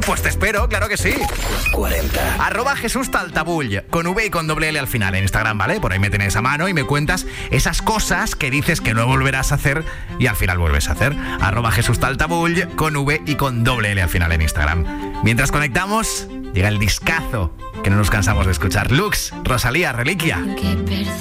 Pues te espero, claro que sí. 40. @JesúsTaltabull, con V y con doble L al final en Instagram, ¿vale? Por ahí me tenés a mano y me cuentas esas cosas que dices que no volverás a hacer y al final vuelves a hacer. @JesúsTaltabull, con V y con doble L al final en Instagram. Mientras conectamos, llega el discazo que no nos cansamos de escuchar. Lux, Rosalía, Reliquia.